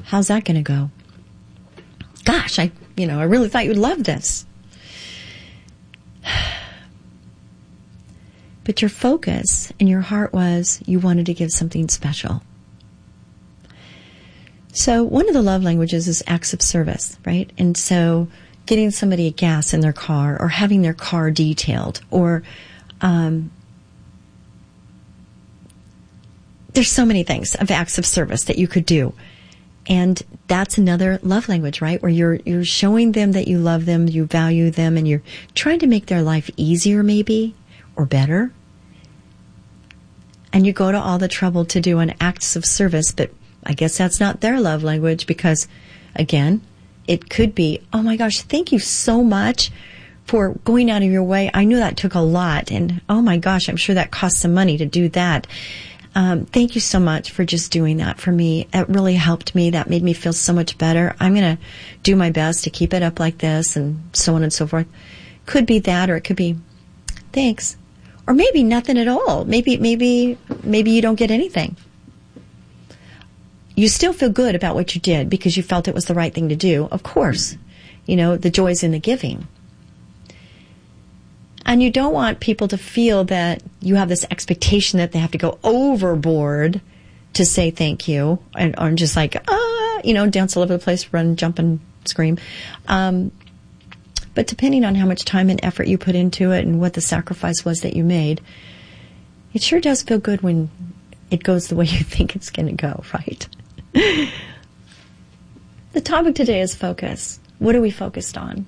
How's that going to go? Gosh, I really thought you'd love this. But your focus and your heart was you wanted to give something special. So one of the love languages is acts of service, right? And so getting somebody gas in their car or having their car detailed or there's so many things of acts of service that you could do. And that's another love language, right? Where you're showing them that you love them, you value them, and you're trying to make their life easier maybe or better. And you go to all the trouble to do an acts of service, but I guess that's not their love language because, again, it could be, oh my gosh, thank you so much for going out of your way. I knew that took a lot. And oh my gosh, I'm sure that cost some money to do that. Thank you so much for just doing that for me. It really helped me. That made me feel so much better. I'm going to do my best to keep it up like this and so on and so forth. Could be that, or it could be, thanks. Or maybe nothing at all. Maybe you don't get anything. You still feel good about what you did because you felt it was the right thing to do. Of course, the joy's in the giving. And you don't want people to feel that you have this expectation that they have to go overboard to say thank you or just like, dance all over the place, run, jump, and scream. But depending on how much time and effort you put into it and what the sacrifice was that you made, it sure does feel good when it goes the way you think it's going to go, right? The topic today is focus. What are we focused on?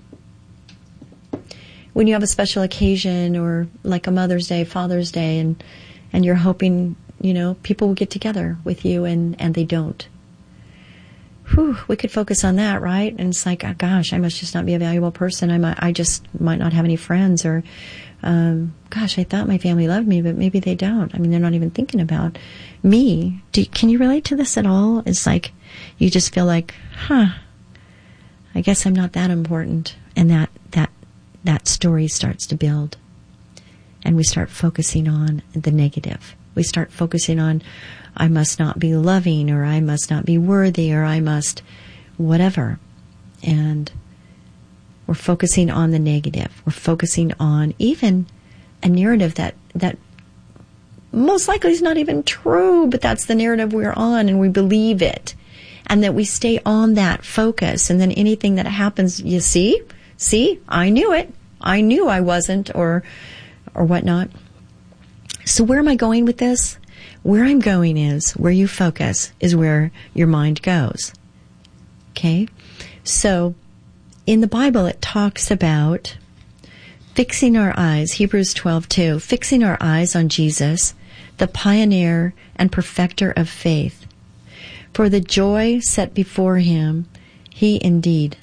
When you have a special occasion or like a Mother's Day, Father's Day, and you're hoping, people will get together with you and they don't. Whew, we could focus on that, right? And it's like, oh, gosh, I must just not be a valuable person. I just might not have any friends or, gosh, I thought my family loved me, but maybe they don't. I mean, they're not even thinking about me. Can you relate to this at all? It's like you just feel like, I guess I'm not that important. And that story starts to build. And we start focusing on the negative. We start focusing on, I must not be loving, or I must not be worthy, or I must whatever. And we're focusing on the negative. We're focusing on even a narrative that most likely is not even true, but that's the narrative we're on, and we believe it. And that we stay on that focus. And then anything that happens, you see, I knew it. I knew I wasn't, or whatnot. So where am I going with this? Where I'm going is where you focus is where your mind goes. Okay? So in the Bible, it talks about fixing our eyes, Hebrews 12:2, fixing our eyes on Jesus, the pioneer and perfecter of faith. For the joy set before him, he endured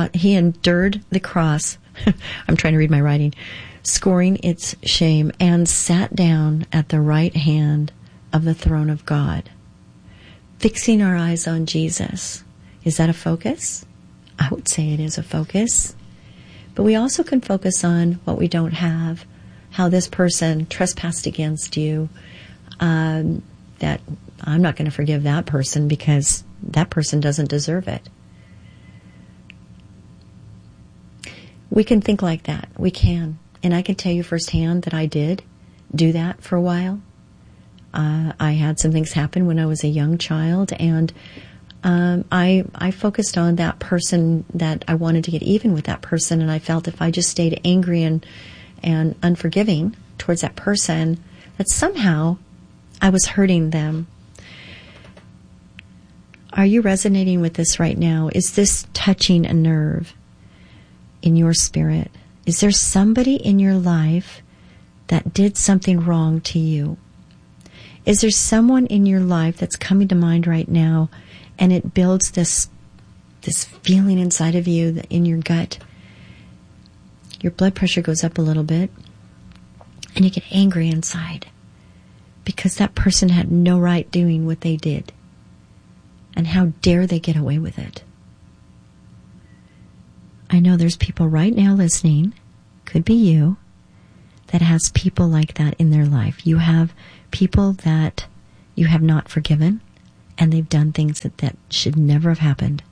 the cross. I'm trying to read my writing. Scoring its shame, and sat down at the right hand of the throne of God. Fixing our eyes on Jesus. Is that a focus? I would say it is a focus. But we also can focus on what we don't have, how this person trespassed against you, that I'm not going to forgive that person because that person doesn't deserve it. We can think like that. We can. And I can tell you firsthand that I did do that for a while. I had some things happen when I was a young child, and I focused on that person, that I wanted to get even with that person, and I felt if I just stayed angry and unforgiving towards that person, that somehow I was hurting them. Are you resonating with this right now? Is this touching a nerve in your spirit? Is there somebody in your life that did something wrong to you? Is there someone in your life that's coming to mind right now, and it builds this feeling inside of you, in your gut? Your blood pressure goes up a little bit, and you get angry inside because that person had no right doing what they did. And how dare they get away with it? I know there's people right now listening, could be you, that has people like that in their life. You have people that you have not forgiven, and they've done things that should never have happened.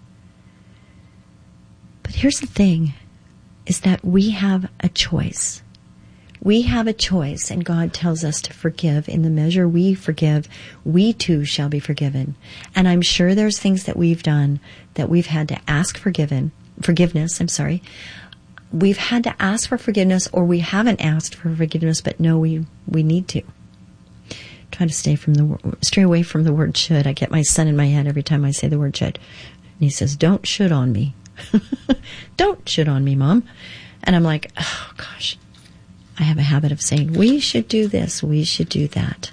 But here's the thing, is that we have a choice. We have a choice, and God tells us to forgive. In the measure we forgive, we too shall be forgiven. And I'm sure there's things that we've done that we've had to ask forgiveness. We've had to ask for forgiveness, or we haven't asked for forgiveness, but no, we need to. Try to stay away from the word should. I get my son in my head every time I say the word should. And he says, "Don't should on me." "Don't should on me, Mom." And I'm like, oh gosh. I have a habit of saying, we should do this, we should do that.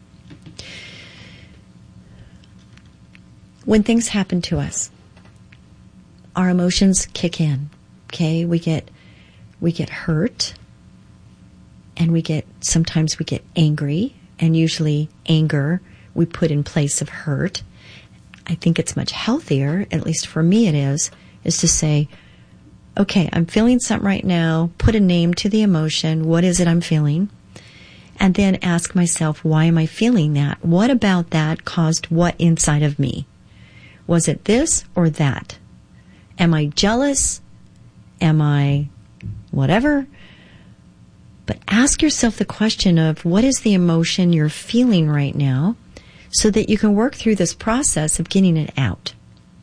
When things happen to us, our emotions kick in. Okay, we get hurt, and sometimes we get angry, and usually anger we put in place of hurt. I think it's much healthier, at least for me it is to say, okay, I'm feeling something right now, put a name to the emotion, what is it I'm feeling? And then ask myself, why am I feeling that? What about that caused what inside of me? Was it this or that? Am I jealous? Am I whatever? But ask yourself the question of, what is the emotion you're feeling right now, so that you can work through this process of getting it out.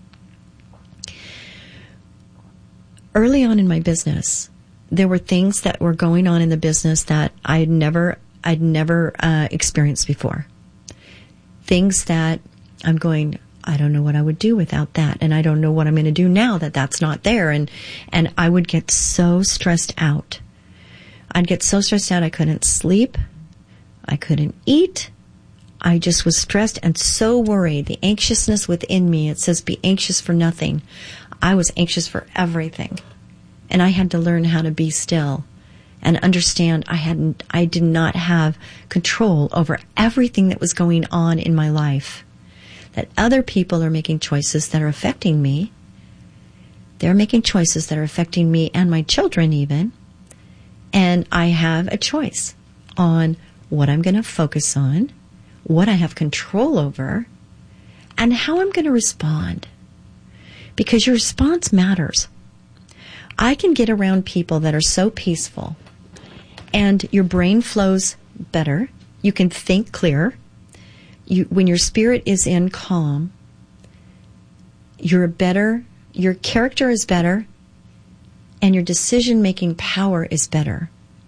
Early on in my business, there were things that were going on in the business that I'd never experienced before. Things that I'm going, I don't know what I would do without that, and I don't know what I'm going to do now that that's not there, and I would get so stressed out. I'd get so stressed out I couldn't sleep, I couldn't eat. I just was stressed and so worried. The anxiousness within me, it says be anxious for nothing. I was anxious for everything. And I had to learn how to be still and understand I did not have control over everything that was going on in my life. That other people are making choices that are affecting me. They're making choices that are affecting me and my children even. And I have a choice on what I'm going to focus on, what I have control over, and how I'm going to respond. Because your response matters. I can get around people that are so peaceful, and your brain flows better. You can think clearer. When your spirit is in calm, your character is better, and your decision-making power is better.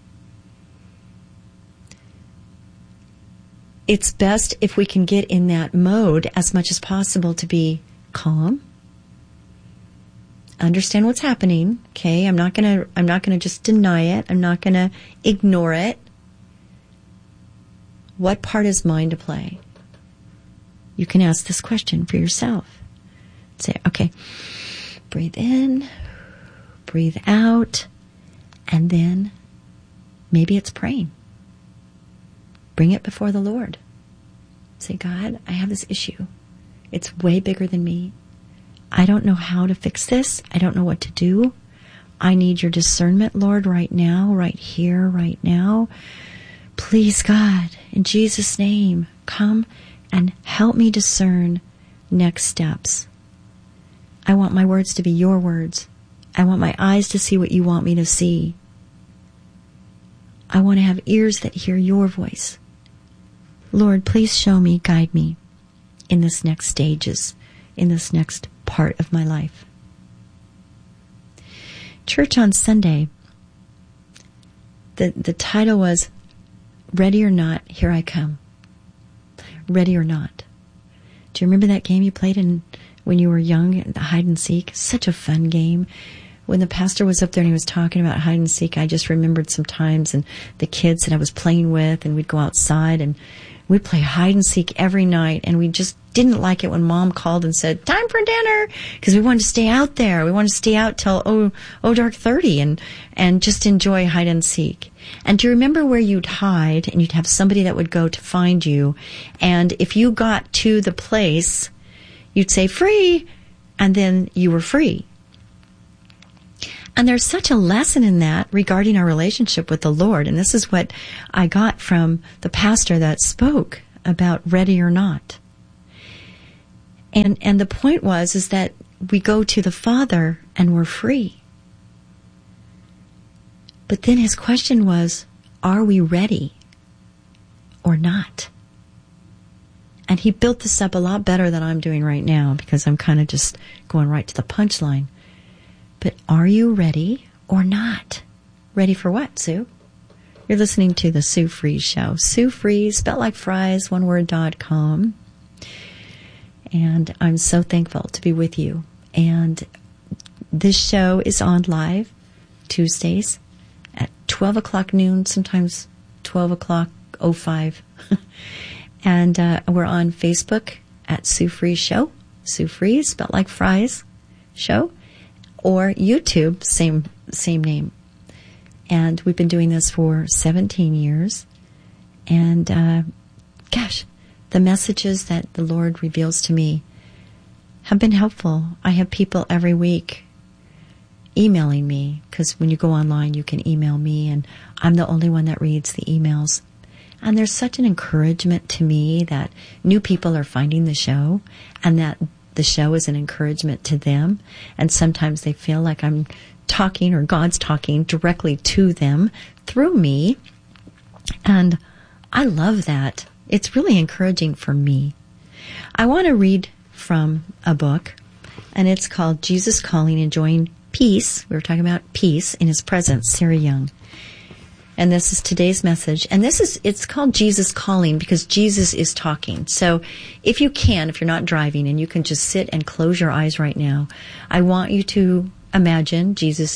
It's best if we can get in that mode as much as possible to be calm. Understand what's happening, okay? I'm not gonna just deny it. I'm not gonna ignore it. What part is mine to play? You can ask this question for yourself. Say, okay, breathe in, breathe out, and then maybe it's praying. Bring it before the Lord. Say, God, I have this issue. It's way bigger than me. I don't know how to fix this. I don't know what to do. I need your discernment, Lord, right now, right here, right now. Please, God, in Jesus' name, come and help me discern next steps. I want my words to be your words. I want my eyes to see what you want me to see. I want to have ears that hear your voice. Lord, please show me, guide me in this next stages, in this next part of my life. Church on Sunday, the title was, Ready or Not, Here I Come. Ready or Not. Do you remember that game you played when you were young, the hide and seek? Such a fun game. When the pastor was up there and he was talking about hide and seek, I just remembered some times and the kids that I was playing with, and we'd go outside and we'd play hide and seek every night, and we just didn't like it when Mom called and said, time for dinner, because we wanted to stay out there. We wanted to stay out till dark 30 and just enjoy hide and seek. And do you remember where you'd hide, and you'd have somebody that would go to find you, and if you got to the place, you'd say free, and then you were free. And there's such a lesson in that regarding our relationship with the Lord. And this is what I got from the pastor that spoke about ready or not. And the point is that we go to the Father and we're free. But then his question was, are we ready or not? And he built this up a lot better than I'm doing right now, because I'm kind of just going right to the punchline. But are you ready or not? Ready for what, Sue? You're listening to the Sue Fries Show. Sue Fries, spelled like fries, oneword.com. And I'm so thankful to be with you. And this show is on live Tuesdays at 12 o'clock noon, sometimes 12 o'clock 05. And we're on Facebook at Sue Fries Show. Sue Fries, spelled like fries, show. Or YouTube, same name. And we've been doing this for 17 years. And, the messages that the Lord reveals to me have been helpful. I have people every week emailing me, because when you go online, you can email me, and I'm the only one that reads the emails. And there's such an encouragement to me that new people are finding the show, and that the show is an encouragement to them. And sometimes they feel like I'm talking, or God's talking directly to them through me. And I love that. It's really encouraging for me. I want to read from a book, and it's called Jesus Calling, Enjoying Peace. We were talking about peace in His presence, Sarah Young. And this is today's message. And it's called Jesus Calling because Jesus is talking. So if you're not driving, and you can just sit and close your eyes right now, I want you to imagine Jesus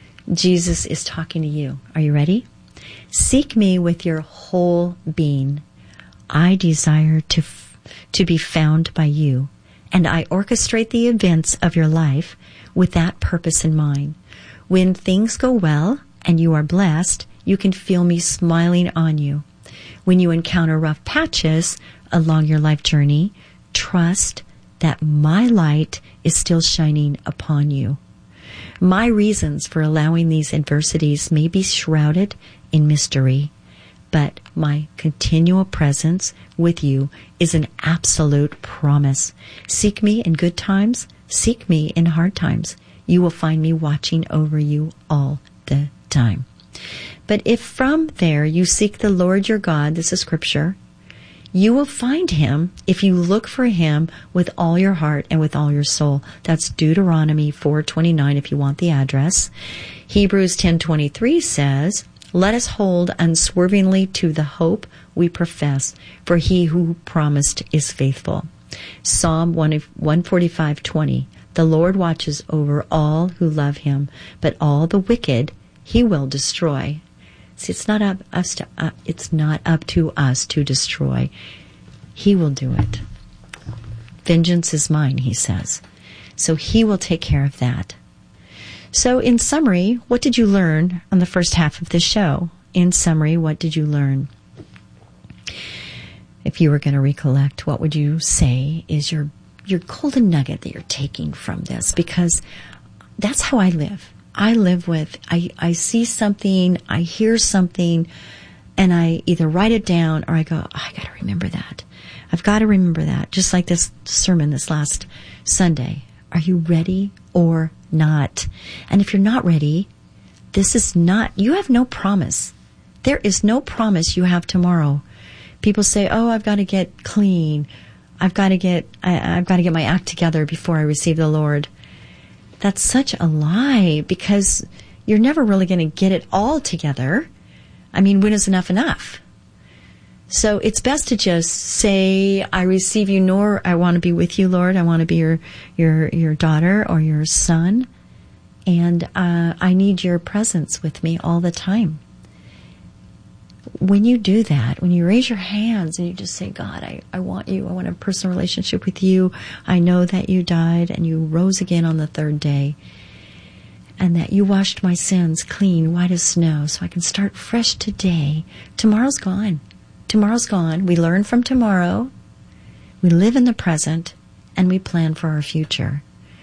is talking to you. Are you ready? Seek me with your whole being. I desire to be found by you, and I orchestrate the events of your life with that purpose in mind. When things go well and you are blessed, you can feel me smiling on you. When you encounter rough patches along your life journey, trust that my light is still shining upon you. My reasons for allowing these adversities may be shrouded in mystery, but my continual presence with you is an absolute promise. Seek me in good times, seek me in hard times. You will find me watching over you all the time. But if from there you seek the Lord your God, this is scripture, you will find him if you look for him with all your heart and with all your soul. That's Deuteronomy 4:29 if you want the address. Hebrews 10:23 says, let us hold unswervingly to the hope we profess, for he who promised is faithful. Psalm 145:20, the Lord watches over all who love him, but all the wicked he will destroy. See, it's not up to us to destroy. He will do it. Vengeance is mine, he says. So he will take care of that. So in summary, what did you learn on the first half of this show? In summary, what did you learn? If you were going to recollect, what would you say is your golden nugget that you're taking from this? Because that's how I live. I live with, I see something, I hear something, and I either write it down or I go, I got to remember that. I've got to remember that. Just like this sermon this last Sunday. Are you ready or not? And if you're not ready, you have no promise. There is no promise you have tomorrow. People say, I've got to get clean. I've got to get my act together before I receive the Lord. That's such a lie, because you're never really going to get it all together. I mean, when is enough? So it's best to just say, I receive you, nor I want to be with you, Lord. I want to be your daughter or your son. And I need your presence with me all the time. When you do that, when you raise your hands and you just say, God, I want you. I want a personal relationship with you. I know that you died and you rose again on the third day, and that you washed my sins clean, white as snow, so I can start fresh today. Tomorrow's gone. Tomorrow's gone. We learn from tomorrow. We live in the present, and we plan for our future.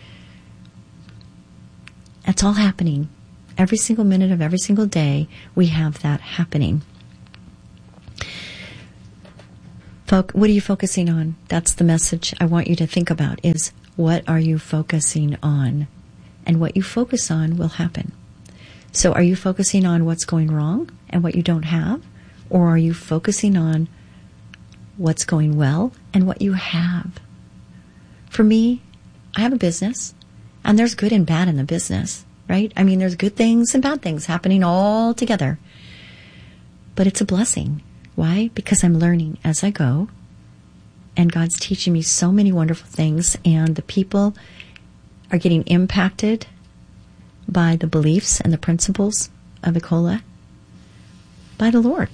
That's all happening. Every single minute of every single day, we have that happening. What are you focusing on? That's the message I want you to think about, is what are you focusing on? And what you focus on will happen. So are you focusing on what's going wrong and what you don't have? Or are you focusing on what's going well and what you have? For me, I have a business, and there's good and bad in the business, right? I mean, there's good things and bad things happening all together. But it's a blessing. Why? Because I'm learning as I go, and God's teaching me so many wonderful things, and the people are getting impacted by the beliefs and the principles of Ecola by the Lord.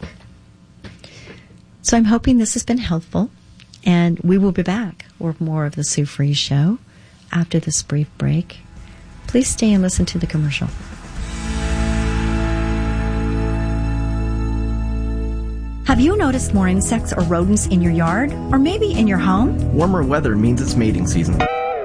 So I'm hoping this has been helpful, and we will be back with more of the Sue Fries Show after this brief break. Please stay and listen to the commercial. Have you noticed more insects or rodents in your yard, or maybe in your home? Warmer weather means it's mating season.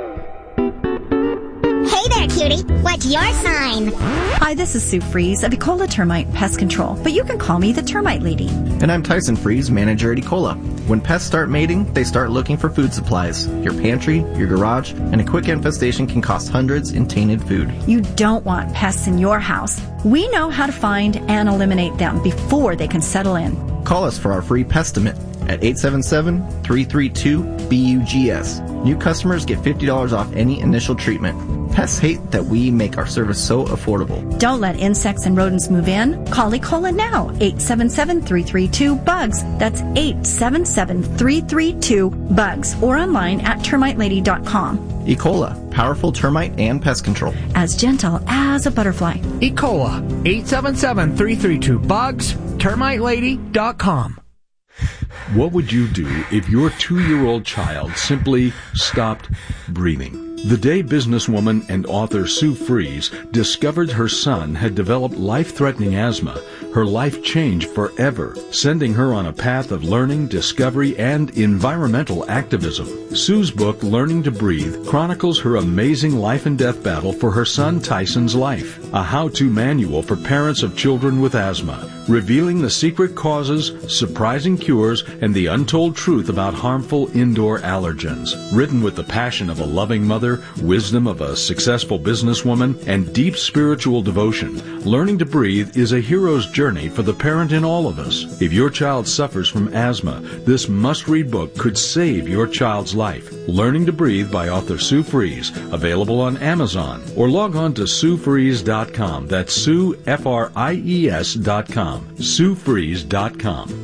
Hey there, cutie. What's your sign? Hi, this is Sue Fries of Ecola Termite Pest Control, but you can call me the Termite Lady. And I'm Tyson Fries, manager at Ecola. When pests start mating, they start looking for food supplies. Your pantry, your garage, and a quick infestation can cost hundreds in tainted food. You don't want pests in your house. We know how to find and eliminate them before they can settle in. Call us for our free Pestimate at 877-332-BUGS. New customers get $50 off any initial treatment. Pests hate that we make our service so affordable. Don't let insects and rodents move in. Call Ecola now, 877-332-BUGS. That's 877-332-BUGS, or online at termitelady.com. Ecola, powerful termite and pest control. As gentle as a butterfly. Ecola, 877-332-BUGS, termitelady.com. What would you do if your 2-year-old child simply stopped breathing? The day businesswoman and author Sue Fries discovered her son had developed life-threatening asthma, her life changed forever, sending her on a path of learning, discovery, and environmental activism. Sue's book, Learning to Breathe, chronicles her amazing life and death battle for her son Tyson's life, a how-to manual for parents of children with asthma, revealing the secret causes, surprising cures, and the untold truth about harmful indoor allergens. Written with the passion of a loving mother, wisdom of a successful businesswoman, and deep spiritual devotion, Learning to Breathe is a hero's journey for the parent in all of us. If your child suffers from asthma, this must-read book could save your child's life. Learning to Breathe by author Sue Fries, available on Amazon, or log on to SueFries.com. That's Sue, F-R-I-E-S.com. SueFries.com.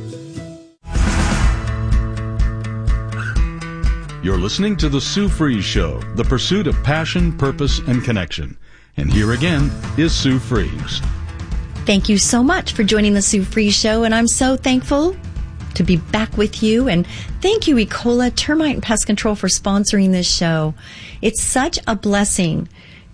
You're listening to The Sue Fries Show, the pursuit of passion, purpose, and connection. And here again is Sue Fries. Thank you so much for joining the Sue Fries Show, and I'm so thankful to be back with you. And thank you, Ecola Termite and Pest Control, for sponsoring this show. It's such a blessing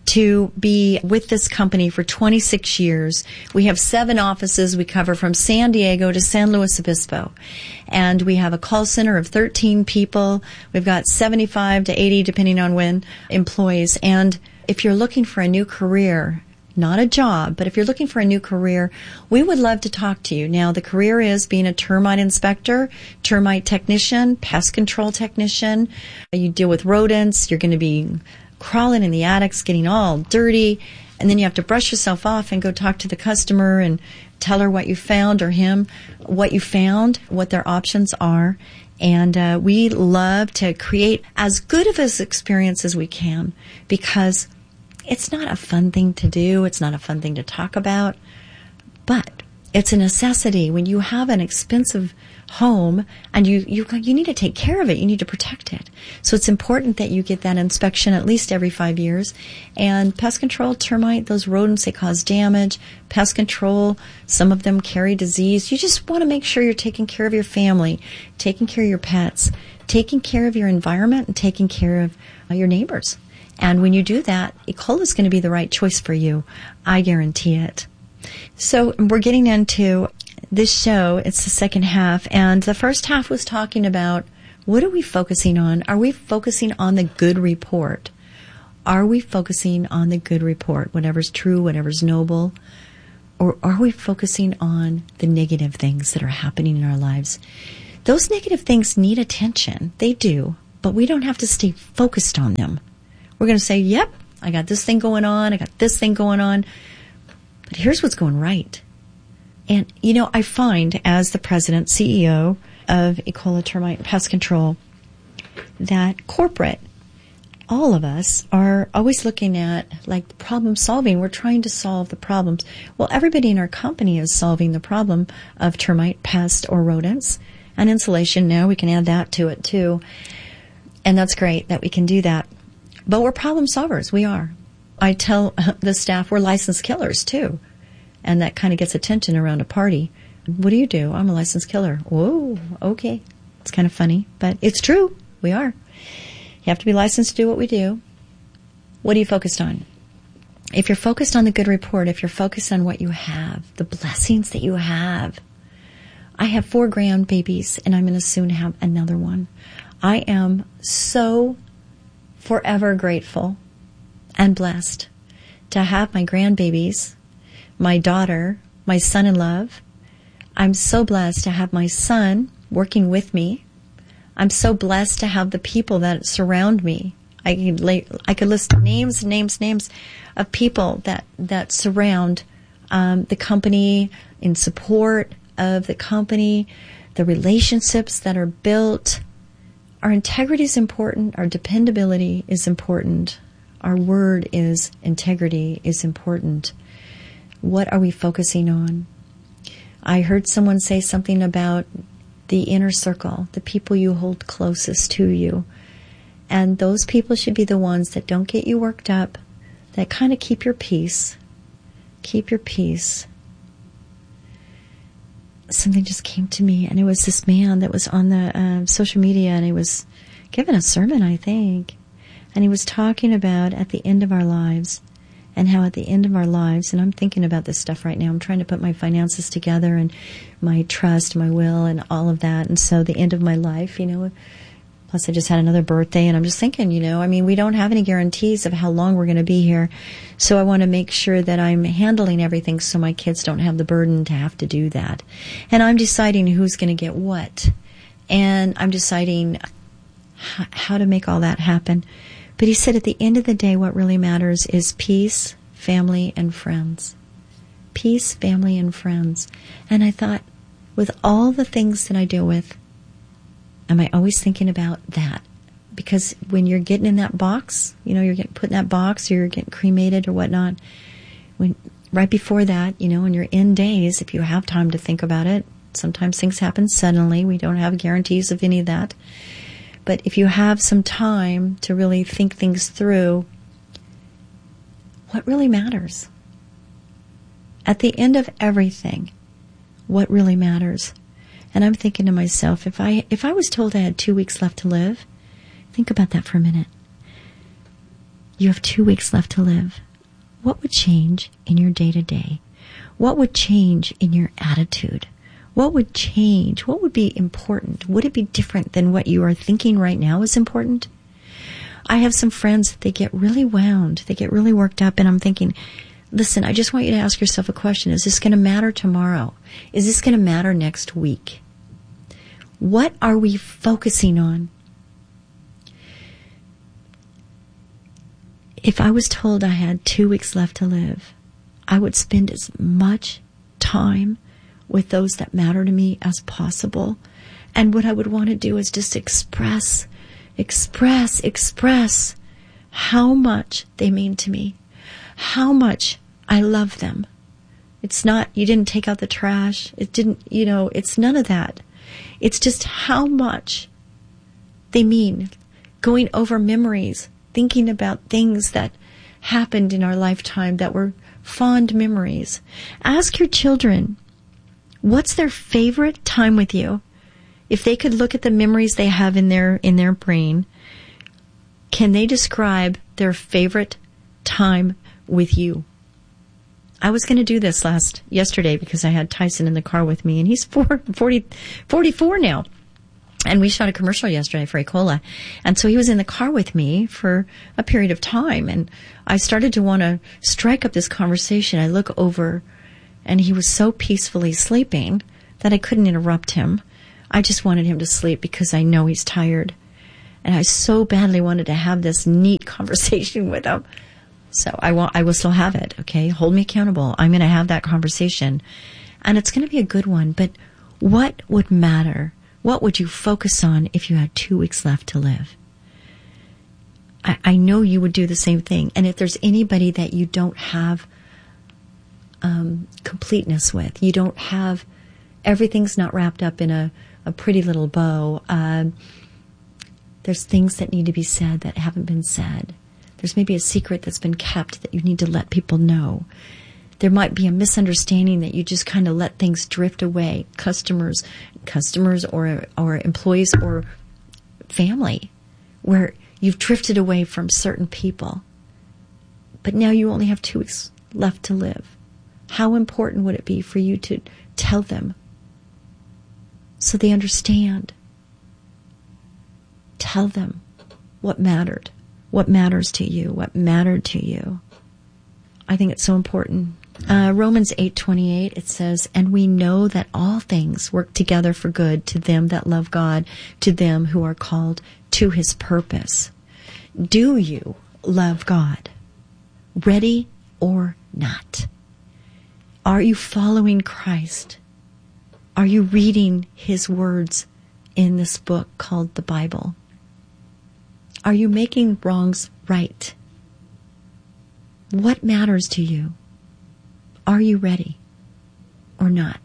to be with this company for 26 years. We have 7 offices. We cover from San Diego to San Luis Obispo. And we have a call center of 13 people. We've got 75 to 80, depending on when, employees. And if you're looking for a new career, not a job, but if you're looking for a new career, we would love to talk to you. Now, the career is being a termite inspector, termite technician, pest control technician. You deal with rodents. You're going to be crawling in the attics, getting all dirty, and then you have to brush yourself off and go talk to the customer and tell her what you found, or him what you found, what their options are. And we love to create as good of an experience as we can, because it's not a fun thing to do. It's not a fun thing to talk about, but it's a necessity. When you have an expensive home and you need to take care of it, you need to protect it. So it's important that you get that inspection at least every 5 years. And pest control, termite, those rodents, they cause damage. Pest control, some of them carry disease. You just want to make sure you're taking care of your family, taking care of your pets, taking care of your environment, and taking care of your neighbors. And when you do that, Ecola is going to be the right choice for you. I guarantee it. So we're getting into this show. It's the second half, and the first half was talking about, what are we focusing on? Are we focusing on the good report? Are we focusing on the good report, whatever's true, whatever's noble? Or are we focusing on the negative things that are happening in our lives? Those negative things need attention. They do, but we don't have to stay focused on them. We're going to say, yep, I got this thing going on. I got this thing going on. But here's what's going right. And, I find as the president, CEO of Ecola Termite Pest Control, that corporate, all of us are always looking at like problem solving. We're trying to solve the problems. Well, everybody in our company is solving the problem of termite, pest, or rodents. And insulation, now we can add that to it too. And that's great that we can do that. But we're problem solvers. We are. I tell the staff we're licensed killers too. And that kind of gets attention around a party. What do? I'm a licensed killer. Whoa, okay. It's kind of funny, but it's true. We are. You have to be licensed to do what we do. What are you focused on? If you're focused on the good report, if you're focused on what you have, the blessings that you have. I have 4 grandbabies, and I'm going to soon have another one. I am so forever grateful and blessed to have my grandbabies, my daughter, my son-in-law. I'm so blessed to have my son working with me. I'm so blessed to have the people that surround me. I could list names of people that surround the company, in support of the company, the relationships that are built. Our integrity is important. Our dependability is important. Our word is integrity is important. What are we focusing on? I heard someone say something about the inner circle, the people you hold closest to you. And those people should be the ones that don't get you worked up, that kind of keep your peace. Keep your peace. Something just came to me, and it was this man that was on the social media, and he was giving a sermon, I think. And he was talking about at the end of our lives, and how at the end of our lives, and I'm thinking about this stuff right now, I'm trying to put my finances together and my trust, my will, and all of that. And so the end of my life, plus I just had another birthday, and I'm just thinking, we don't have any guarantees of how long we're going to be here. So I want to make sure that I'm handling everything so my kids don't have the burden to have to do that. And I'm deciding who's going to get what. And I'm deciding how to make all that happen. But he said at the end of the day, what really matters is peace, family, and friends. Peace, family, and friends. And I thought, with all the things that I deal with, am I always thinking about that? Because when you're getting in that box, you're getting put in that box, or you're getting cremated or whatnot, right before that, in your end days, if you have time to think about it, sometimes things happen suddenly. We don't have guarantees of any of that. But if you have some time to really think things through, what really matters? At the end of everything, what really matters? And I'm thinking to myself, if I was told I had 2 weeks left to live, think about that for a minute. You have 2 weeks left to live. What would change in your day-to-day? What would change in your attitude? What would change? What would be important? Would it be different than what you are thinking right now is important? I have some friends, they get really wound. They get really worked up, and I'm thinking, listen, I just want you to ask yourself a question. Is this going to matter tomorrow? Is this going to matter next week? What are we focusing on? If I was told I had 2 weeks left to live, I would spend as much time with those that matter to me as possible. And what I would want to do is just express how much they mean to me, how much I love them. It's not, you didn't take out the trash. It didn't, it's none of that. It's just how much they mean. Going over memories, thinking about things that happened in our lifetime that were fond memories. Ask your children, what's their favorite time with you? If they could look at the memories they have in their brain, can they describe their favorite time with you? I was going to do this yesterday because I had Tyson in the car with me, and he's 44 now. And we shot a commercial yesterday for Ecola. And so he was in the car with me for a period of time. And I started to want to strike up this conversation. I look over, and he was so peacefully sleeping that I couldn't interrupt him. I just wanted him to sleep because I know he's tired. And I so badly wanted to have this neat conversation with him. So I will still have it, okay? Hold me accountable. I'm going to have that conversation. And it's going to be a good one. But what would matter? What would you focus on if you had 2 weeks left to live? I know you would do the same thing. And if there's anybody that you don't have completeness with, you don't have, everything's not wrapped up in a pretty little bow. There's things that need to be said that haven't been said. There's maybe a secret that's been kept that you need to let people know. There might be a misunderstanding that you just kind of let things drift away. Customers or employees or family, where you've drifted away from certain people. But now you only have 2 weeks left to live. How important would it be for you to tell them so they understand? Tell them what mattered, what matters to you, what mattered to you. I think it's so important. Romans 8:28, it says, "And we know that all things work together for good to them that love God, to them who are called to his purpose." Do you love God? Ready or not? Are you following Christ? Are you reading his words in this book called the Bible? Are you making wrongs right? What matters to you? Are you ready or not?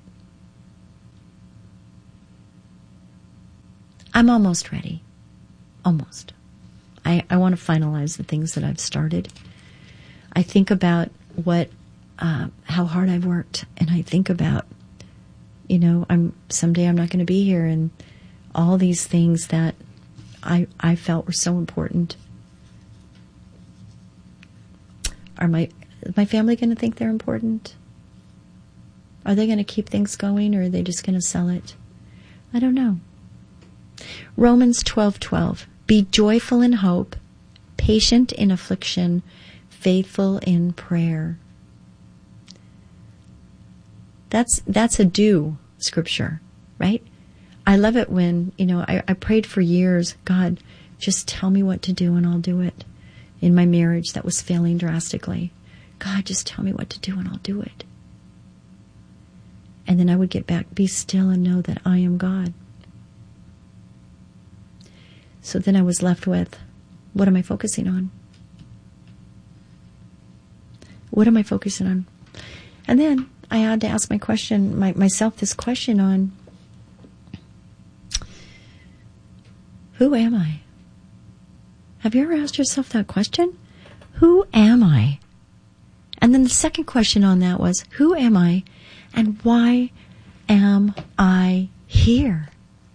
I'm almost ready. Almost. I want to finalize the things that I've started. I think about how hard I've worked, and I think about, someday I'm not going to be here, and all these things that I felt were so important. Are my family going to think they're important? Are they going to keep things going, or are they just going to sell it? I don't know. Romans 12:12. Be joyful in hope, patient in affliction, faithful in prayer. That's a do scripture, right? I love it when, I prayed for years, God, just tell me what to do and I'll do it. In my marriage that was failing drastically. God, just tell me what to do and I'll do it. And then I would get back, be still and know that I am God. So then I was left with, what am I focusing on? What am I focusing on? And then I had to ask myself this question on, who am I? Have you ever asked yourself that question? Who am I? And then the second question on that was, who am I and why am I here?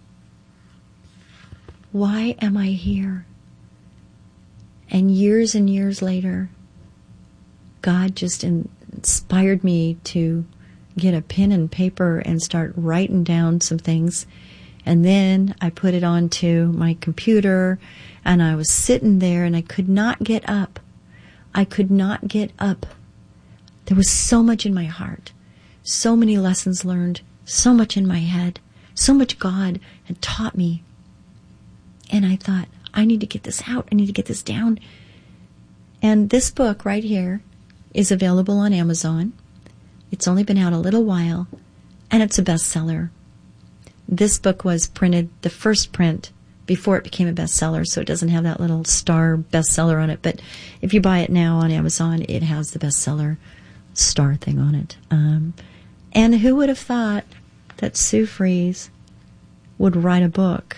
Why am I here? And years later, God just inspired me to get a pen and paper and start writing down some things. And then I put it onto my computer, and I was sitting there and I could not get up. I could not get up. There was so much in my heart, so many lessons learned, so much in my head, so much God had taught me. And I thought, I need to get this out. I need to get this down. And this book right here is available on Amazon. It's only been out a little while, and it's a bestseller. This book was printed, the first print, before it became a bestseller, so it doesn't have that little star bestseller on it. But if you buy it now on Amazon, it has the bestseller star thing on it. And who would have thought that Sue Fries would write a book?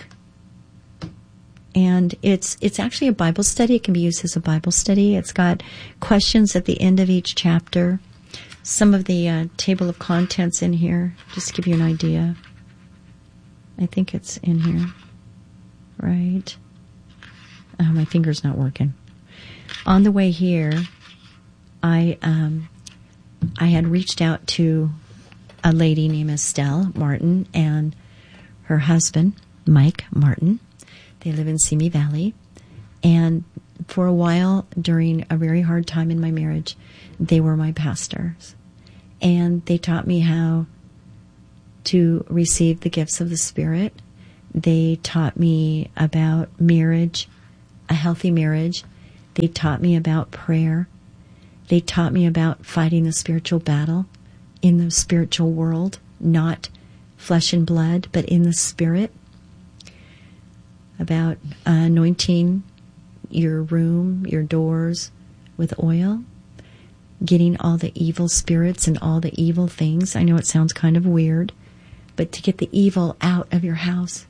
And it's actually a Bible study. It can be used as a Bible study. It's got questions at the end of each chapter. Some of the table of contents in here, just to give you an idea. I think it's in here. Right. My finger's not working. On the way here, I had reached out to a lady named Estelle Martin and her husband, Mike Martin. They live in Simi Valley. And for a while, during a very hard time in my marriage, they were my pastors. And they taught me how to receive the gifts of the Spirit. They taught me about marriage, a healthy marriage. They taught me about prayer. They taught me about fighting the spiritual battle in the spiritual world, not flesh and blood, but in the Spirit. About anointing your room, your doors with oil, getting all the evil spirits and all the evil things. I know it sounds kind of weird, but to get the evil out of your house.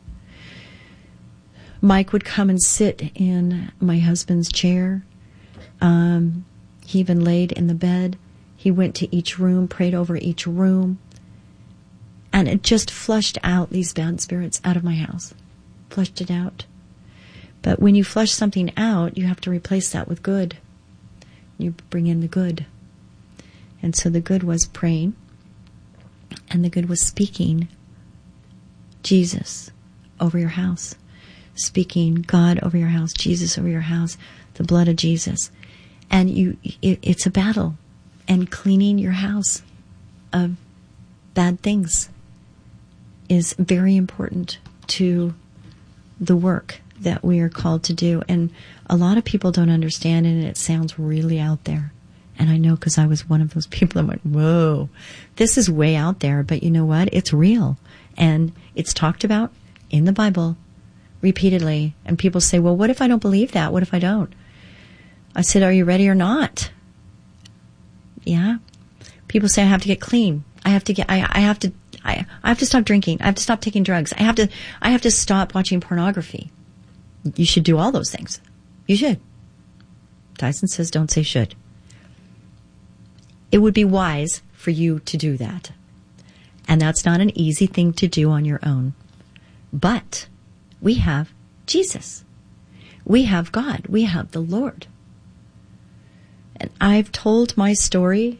Mike would come and sit in my husband's chair. He even laid in the bed. He went to each room, prayed over each room, and it just flushed out these bad spirits out of my house. Flushed it out. But when you flush something out, you have to replace that with good. You bring in the good. And so the good was praying, and the good was speaking Jesus over your house, speaking God over your house, Jesus over your house, the blood of Jesus. And it's a battle, and cleaning your house of bad things is very important to the work that we are called to do. And a lot of people don't understand it, and it sounds really out there. And I know, because I was one of those people that went, whoa, this is way out there. But you know what? It's real. And it's talked about in the Bible repeatedly. And people say, well, what if I don't believe that? What if I don't? I said, are you ready or not? Yeah. People say I have to get clean. I have to stop drinking. I have to stop taking drugs. I have to stop watching pornography. You should do all those things. You should. Tyson says don't say should. It would be wise for you to do that. And that's not an easy thing to do on your own. But we have Jesus. We have God. We have the Lord. And I've told my story.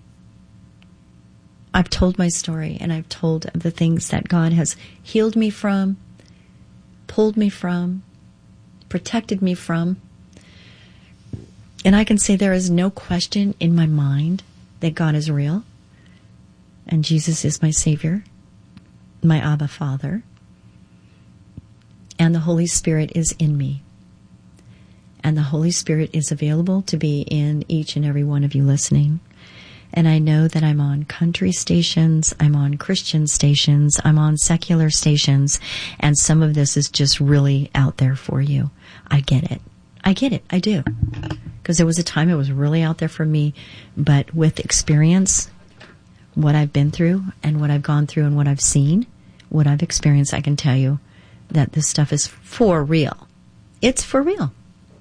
And I've told of the things that God has healed me from, pulled me from, protected me from. And I can say there is no question in my mind that God is real, and Jesus is my Savior, my Abba Father, and the Holy Spirit is in me. And the Holy Spirit is available to be in each and every one of you listening. And I know that I'm on country stations, I'm on Christian stations, I'm on secular stations, and some of this is just really out there for you. I get it. I do. Because there was a time it was really out there for me, but with experience, what I've been through and what I've gone through and what I've seen, what I've experienced, I can tell you that this stuff is for real. It's for real.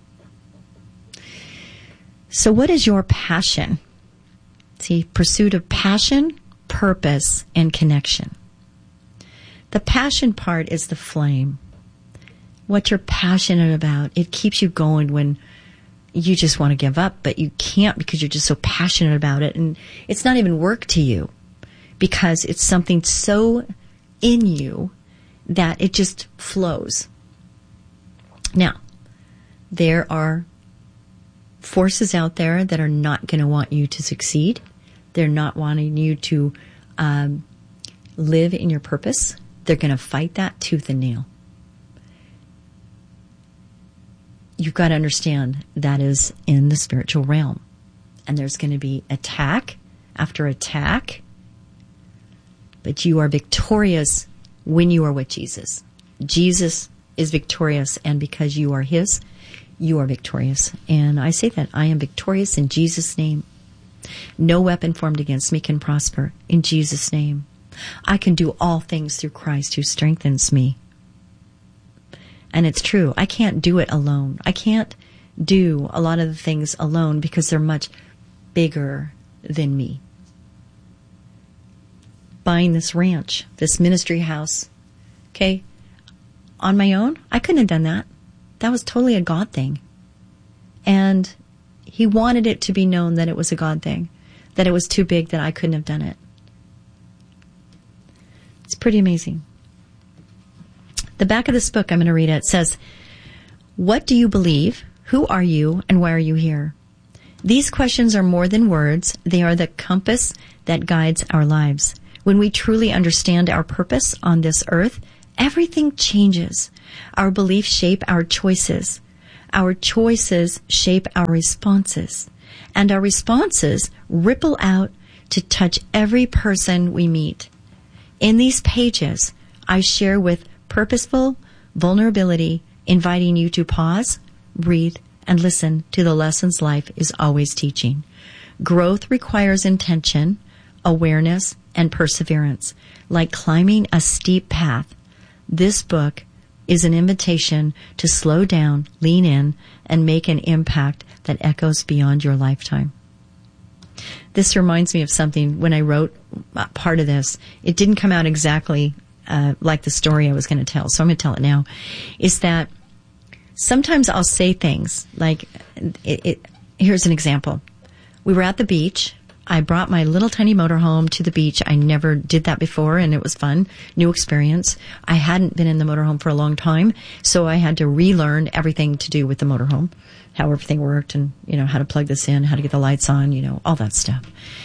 So what is your passion? See, pursuit of passion, purpose, and connection. The passion part is the flame. What you're passionate about, it keeps you going when you just want to give up, but you can't because you're just so passionate about it. And it's not even work to you because it's something so in you that it just flows. Now, there are forces out there that are not going to want you to succeed. They're not wanting you to live in your purpose. They're going to fight that tooth and nail. You've got to understand that is in the spiritual realm. And there's going to be attack after attack. But you are victorious when you are with Jesus. Jesus is victorious, and because you are His, you are victorious. And I say that I am victorious in Jesus' name. No weapon formed against me can prosper in Jesus' name. I can do all things through Christ who strengthens me. And it's true. I can't do it alone. I can't do a lot of the things alone because they're much bigger than me. Buying this ranch, this ministry house, okay, on my own, I couldn't have done that. That was totally a God thing. And He wanted it to be known that it was a God thing, that it was too big, that I couldn't have done it. It's pretty amazing. The back of this book, I'm going to read it, says, what do you believe? Who are you? And why are you here? These questions are more than words. They are the compass that guides our lives. When we truly understand our purpose on this earth, everything changes. Our beliefs shape our choices. Our choices shape our responses. And our responses ripple out to touch every person we meet. In these pages, I share with purposeful vulnerability, inviting you to pause, breathe, and listen to the lessons life is always teaching. Growth requires intention, awareness, and perseverance. Like climbing a steep path, this book is an invitation to slow down, lean in, and make an impact that echoes beyond your lifetime. This reminds me of something when I wrote part of this. It didn't come out exactly like the story I was going to tell, so I'm going to tell it now. Is that sometimes I'll say things like, here's an example. We were at the beach. I brought my little tiny motorhome to the beach. I never did that before, and it was fun. New experience. I hadn't been in the motorhome for a long time, so I had to relearn everything to do with the motorhome, how everything worked, and, how to plug this in, how to get the lights on, all that stuff.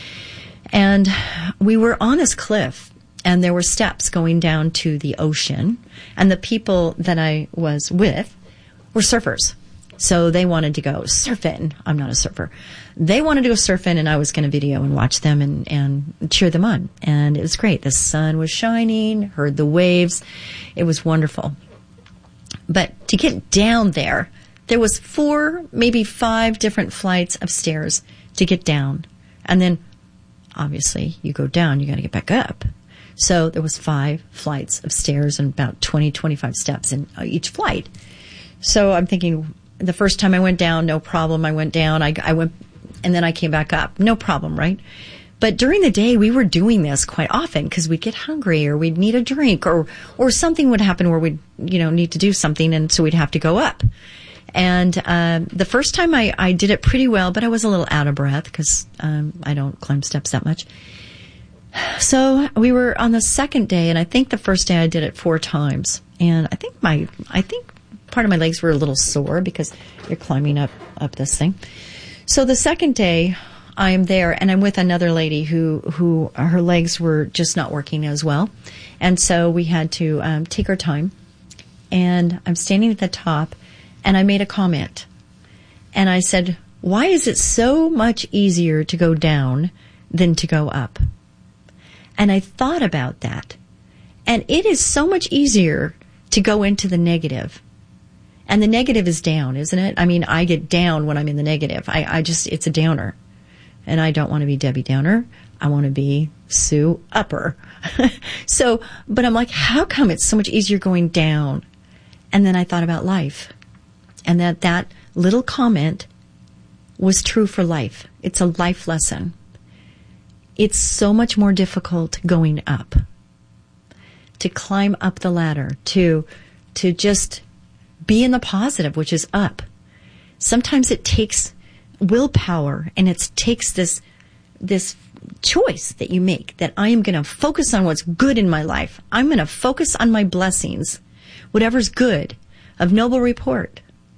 And we were on this cliff, and there were steps going down to the ocean, and the people that I was with were surfers. So they wanted to go surfing. I'm not a surfer. They wanted to go surfing, and I was going to video and watch them and cheer them on. And it was great. The sun was shining, heard the waves. It was wonderful. But to get down there was 4, maybe 5 different flights of stairs to get down. And then, obviously, you go down, you got to get back up. So there was 5 flights of stairs and about 20, 25 steps in each flight. So I'm thinking, the first time I went down, no problem. I went down, I went, and then I came back up. No problem, right? But during the day, we were doing this quite often because we'd get hungry or we'd need a drink or something would happen where we'd, need to do something, and so we'd have to go up. And the first time I did it pretty well, but I was a little out of breath because I don't climb steps that much. So we were on the second day, and I think the first day I did it 4 times. And I think part of my legs were a little sore because you're climbing up this thing. So the second day, I'm there, and I'm with another lady who her legs were just not working as well. And so we had to take our time. And I'm standing at the top, and I made a comment. And I said, why is it so much easier to go down than to go up? And I thought about that. And it is so much easier to go into the negative. And the negative is down, isn't it? I mean, I get down when I'm in the negative. It's a downer. And I don't want to be Debbie Downer. I want to be Sue Upper. But I'm like, how come it's so much easier going down? And then I thought about life. And that little comment was true for life. It's a life lesson. It's so much more difficult going up. To climb up the ladder, to just be in the positive, which is up. Sometimes it takes willpower, and it takes this choice that you make, that I am going to focus on what's good in my life. I'm going to focus on my blessings, whatever's good, of noble report.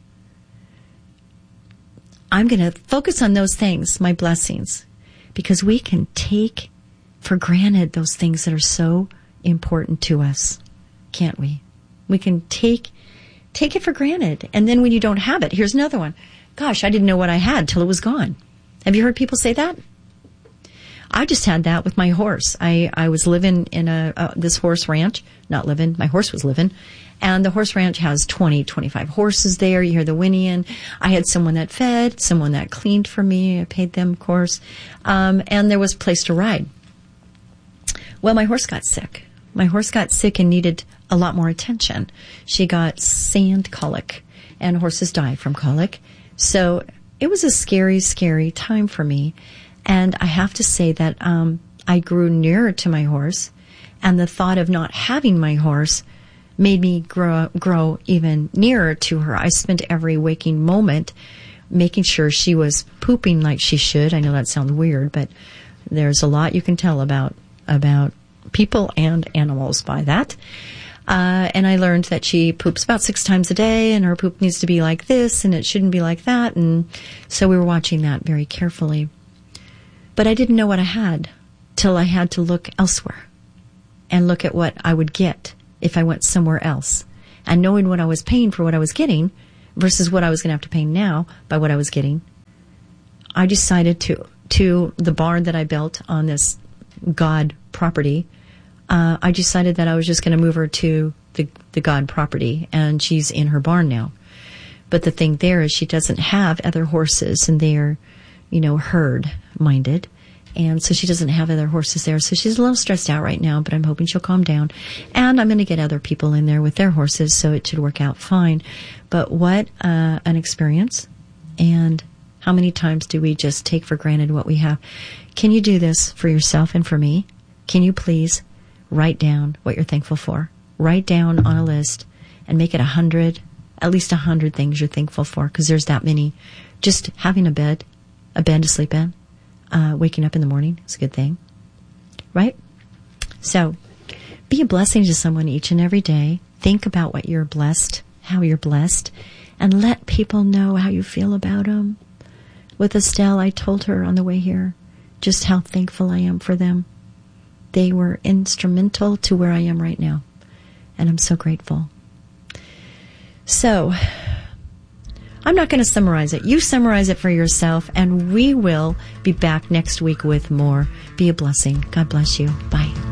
I'm going to focus on those things, my blessings, because we can take for granted those things that are so important to us, can't we? We can take it for granted. And then when you don't have it, here's another one. Gosh, I didn't know what I had till it was gone. Have you heard people say that? I just had that with my horse. I was living in this horse ranch. Not living, my horse was living. And the horse ranch has 20, 25 horses there. You hear the whinnying. I had someone that fed, someone that cleaned for me. I paid them, of course. And there was a place to ride. Well, my horse got sick. My horse got sick and needed a lot more attention. She got sand colic, and horses die from colic. So it was a scary, scary time for me. And I have to say that I grew nearer to my horse, and the thought of not having my horse made me grow even nearer to her. I spent every waking moment making sure she was pooping like she should. I know that sounds weird, but there's a lot you can tell about people and animals by that. And I learned that she poops about 6 times a day, and her poop needs to be like this, and it shouldn't be like that. And so we were watching that very carefully. But I didn't know what I had. till I had to look elsewhere and look at what I would get if I went somewhere else. And knowing what I was paying for what I was getting versus what I was going to have to pay now by what I was getting, I decided to the barn that I built on this God property, I decided that I was just going to move her to the God property, and she's in her barn now. But the thing there is she doesn't have other horses, and they're, herd-minded. And so she doesn't have other horses there. So she's a little stressed out right now, but I'm hoping she'll calm down. And I'm going to get other people in there with their horses, so it should work out fine. But what an experience. And how many times do we just take for granted what we have? Can you do this for yourself and for me? Can you please write down what you're thankful for? Write down on a list and make it 100, at least 100 things you're thankful for, because there's that many. Just having a bed to sleep in, waking up in the morning is a good thing, right? So be a blessing to someone each and every day. Think about what you're blessed, how you're blessed, and let people know how you feel about them. With Estelle, I told her on the way here just how thankful I am for them. They were instrumental to where I am right now, and I'm so grateful. So, I'm not going to summarize it. You summarize it for yourself, and we will be back next week with more. Be a blessing. God bless you. Bye.